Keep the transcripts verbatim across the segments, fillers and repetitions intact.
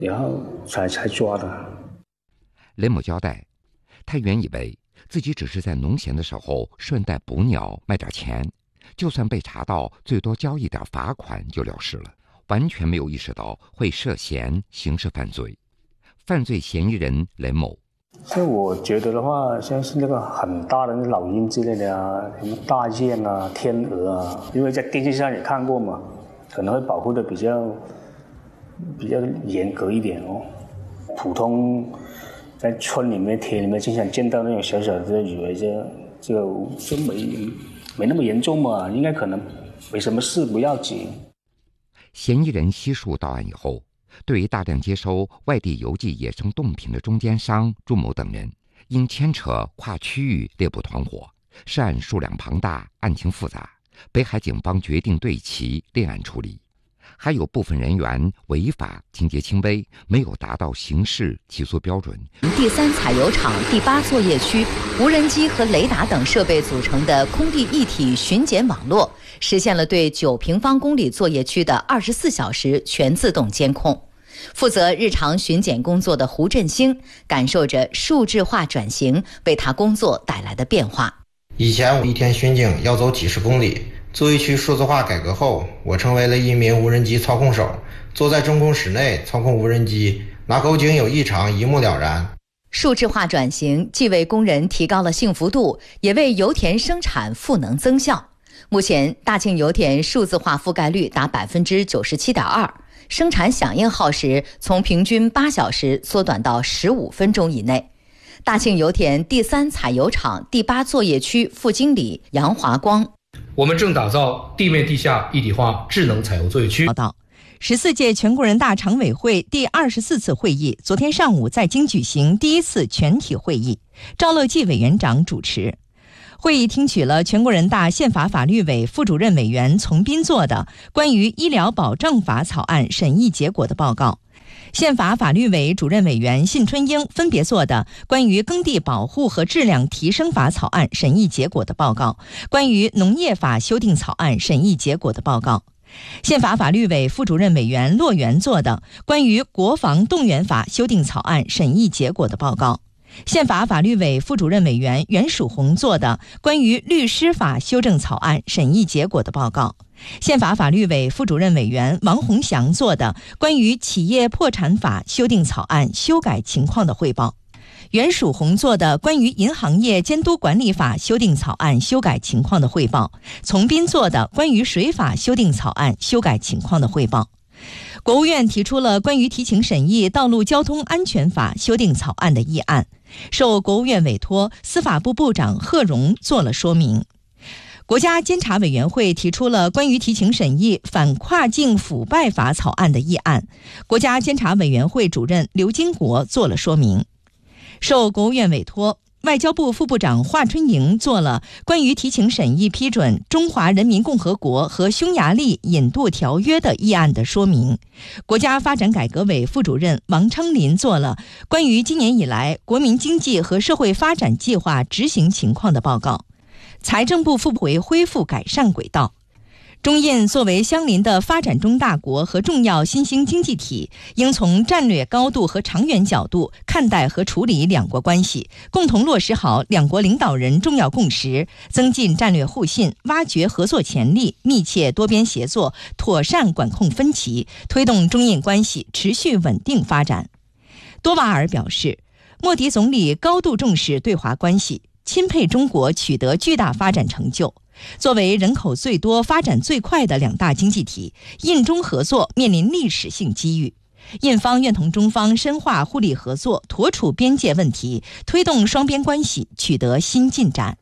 然后才才抓的。 雷某交代，他原以为自己只是在农闲的时候顺带捕鸟卖点钱，就算被查到，最多交一点罚款就了事了，完全没有意识到会涉嫌刑事犯罪。犯罪嫌疑人雷某， 所以我觉得的话，像是那个很大的老鹰之类的啊，什么大雁啊、天鹅啊，因为在电视上也看过嘛，可能会保护的比较比较严格一点哦。普通在村里面、田里面经常见到那种小小的，以为这这个就没没那么严重嘛，应该可能没什么事，不要紧。 嫌疑人悉数到案以后，对于大量接收外地邮寄野生动品的中间商朱某等人，因牵扯跨区域猎捕团伙，涉案数量庞大，案情复杂，北海警方决定对其立案处理。还有部分人员违法，情节轻微，没有达到刑事起诉标准。 第三采油场第八作业区，无人机和雷达等设备组成的空地一体巡检网络，实现了对九平方公里作业区的二十四小时全自动监控。负责日常巡检工作的胡振兴感受着数字化转型为他工作带来的变化。 以前我一天巡警要走几十公里，作业区数字化改革后，我成为了一名无人机操控手，坐在中控室内操控无人机，哪口井有异常一目了然。 数字化转型既为工人提高了幸福度，也为油田生产赋能增效。目前大庆油田数字化覆盖率达 百分之九十七点二， 生产响应耗时从平均八小时缩短到十五分钟以内。大庆油田第三采油场第八作业区副经理杨华光， 我们正打造地面地下一体化智能采油作业区。 报道，十四届全国人大常委会第二十四次会议昨天上午在京举行第一次全体会议，赵乐际委员长主持。会议听取了全国人大宪法法律委副主任委员丛斌做的关于医疗保障法草案审议结果的报告，宪法法律委主任委员信春英分别做的关于耕地保护和质量提升法草案审议结果的报告，关于农业法修订草案审议结果的报告。宪法法律委副主任委员骆元做的关于国防动员法修订草案审议结果的报告。宪法法律委副主任委员袁曙红做的关于律师法修正草案审议结果的报告。宪法法律委副主任委员王洪祥做的关于企业破产法修订草案修改情况的汇报。袁曙红做的关于银行业监督管理法修订草案修改情况的汇报。丛斌做的关于水法修订草案修改情况的汇报。国务院提出了关于提请审议道路交通安全法修订草案的议案，受国务院委托，司法部部长贺荣做了说明。国家监察委员会提出了关于提请审议反跨境腐败法草案的议案，国家监察委员会主任刘金国做了说明。受国务院委托，外交部副部长华春莹做了关于提请审议批准《中华人民共和国和匈牙利引渡条约》的议案的说明。国家发展改革委副主任王昌林做了关于今年以来国民经济和社会发展计划执行情况的报告。财政部副部回恢复改善轨道。中印作为相邻的发展中大国和重要新兴经济体，应从战略高度和长远角度看待和处理两国关系，共同落实好两国领导人重要共识，增进战略互信，挖掘合作潜力，密切多边协作，妥善管控分歧，推动中印关系持续稳定发展。多瓦尔表示，莫迪总理高度重视对华关系，钦佩中国取得巨大发展成就。作为人口最多、发展最快的两大经济体，印中合作面临历史性机遇。印方愿同中方深化互利合作，妥处边界问题，推动双边关系取得新进展。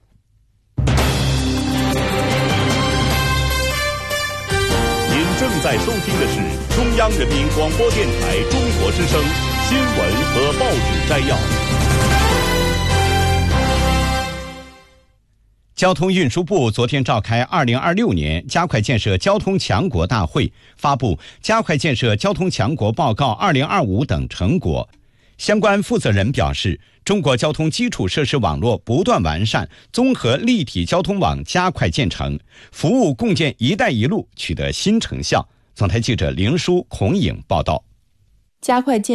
您正在收听的是中央人民广播电台中国之声新闻和报纸摘要。 交通运输部昨天召开二零二六年加快建设交通强国大会，发布《加快建设交通强国报告二零二五》等成果。相关负责人表示，中国交通基础设施网络不断完善，综合立体交通网加快建成，服务共建“一带一路”取得新成效。总台记者凌书、孔颖报道。 加快建